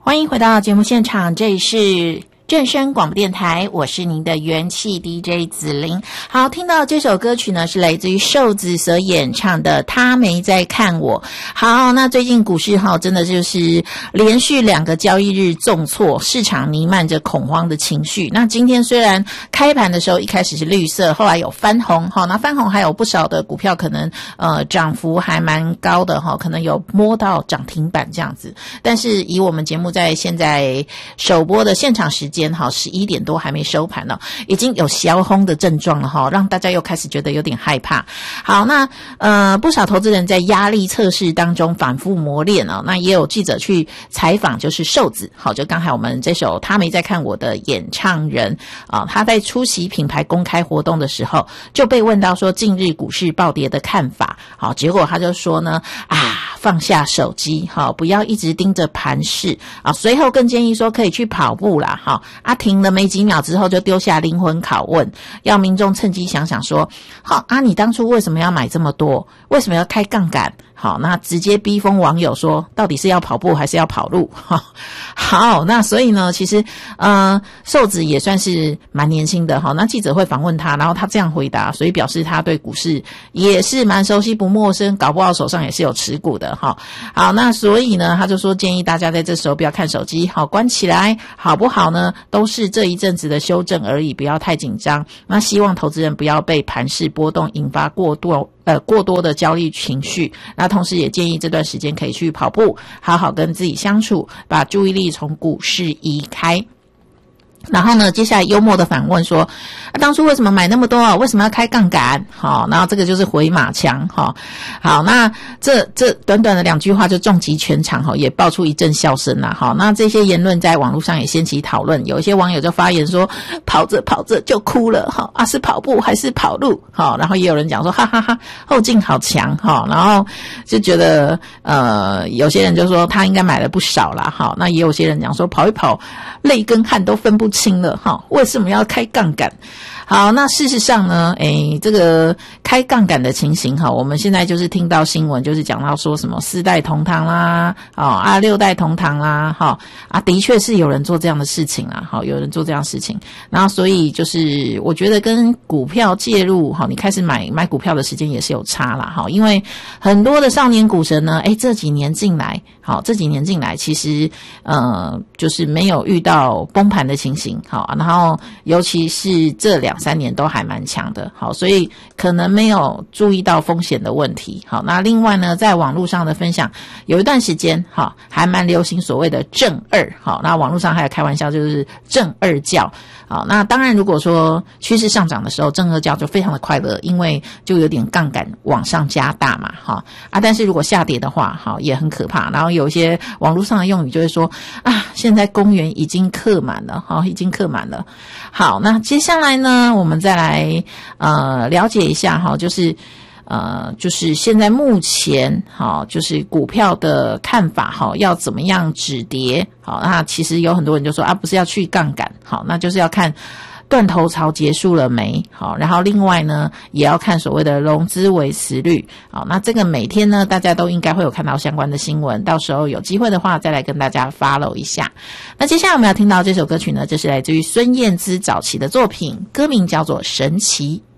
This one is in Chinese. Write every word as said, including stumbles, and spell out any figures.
欢迎回到节目现场，这里是正声广播电台，我是您的元气 D J 子玲。好，听到这首歌曲呢，是来自于瘦子所演唱的《他没在看我》。好，那最近股市哈，真的就是连续两个交易日重挫，市场弥漫着恐慌的情绪。那今天虽然开盘的时候一开始是绿色，后来有翻红哈，那翻红还有不少的股票可能呃涨幅还蛮高的哈，可能有摸到涨停板这样子。但是以我们节目在现在首播的现场时间哈，十一点多还没收盘呢，已经有小轰的症状了哈，让大家又开始觉得有点害怕。好，那呃不少投资人在压力测试当中反复磨练哦，那也有记者去采访，就是瘦子，好，就刚才我们这首他没在看我的演唱人啊，他在出席品牌公开活动的时候就被问到说近日股市暴跌的看法，好，结果他就说呢啊放下手机，好，不要一直盯着盘势啊，随后更建议说可以去跑步啦，好。啊，停了没几秒之后就丢下灵魂拷问，要民众趁机想想说，好啊，你当初为什么要买这么多？为什么要开杠杆？好，那直接逼疯网友说，到底是要跑步还是要跑路？好，那所以呢，其实呃，瘦子也算是蛮年轻的哈。那记者会访问他，然后他这样回答，所以表示他对股市也是蛮熟悉不陌生，搞不好手上也是有持股的哈。好，那所以呢，他就说建议大家在这时候不要看手机，好，关起来，好不好呢？都是这一阵子的修正而已，不要太紧张。那希望投资人不要被盘势波动引发过多呃过多的焦虑情绪。那同时也建议这段时间可以去跑步，好好跟自己相处，把注意力从股市移开。然后呢，接下来幽默的反问说，啊，当初为什么买那么多啊？为什么要开杠杆？好，然后这个就是回马枪哈。好，那这这短短的两句话就重击全场哈，也爆出一阵笑声啦。好，那这些言论在网络上也掀起讨论，有一些网友就发言说，跑着跑着就哭了哈，啊是跑步还是跑路？好，然后也有人讲说，哈哈哈，后劲好强哈，然后就觉得呃，有些人就说他应该买了不少啦。好，那也有些人讲说跑一跑，泪跟汗都分不清了哈，为什么要开杠杆？好，那事实上呢，诶，这个开杠杆的情形哈，我们现在就是听到新闻，就是讲到说什么四代同堂啦，哦啊六代同堂啦，哈啊，的确是有人做这样的事情啦，好，有人做这样的事情，然后所以就是我觉得跟股票介入哈，你开始买买股票的时间也是有差啦，哈，因为很多的少年股神呢，诶，这几年进来，好，这几年进来其实呃就是没有遇到崩盘的情形，好，然后尤其是这两三年都还蛮强的，好，所以可能没有注意到风险的问题。好，那另外呢，在网络上的分享，有一段时间，好，还蛮流行所谓的正二，好，那网络上还有开玩笑，就是正二教。好，那当然如果说趋势上涨的时候，正二教就非常的快乐，因为就有点杠杆往上加大嘛，哈啊，但是如果下跌的话，好，也很可怕。然后有一些网络上的用语就会说啊，现在公园已经客满了，好，已经客满了。好，那接下来呢，我们再来呃了解一下哈，就是呃就是现在目前好，就是股票的看法哈，要怎么样止跌？好，那其实有很多人就说啊，不是要去杠杆，好，那就是要看断头潮结束了没？好，然后另外呢，也要看所谓的融资维持率。好，那这个每天呢，大家都应该会有看到相关的新闻，到时候有机会的话，再来跟大家 follow 一下。那接下来我们要听到这首歌曲呢，这是来自于孙燕姿早期的作品，歌名叫做《神奇》。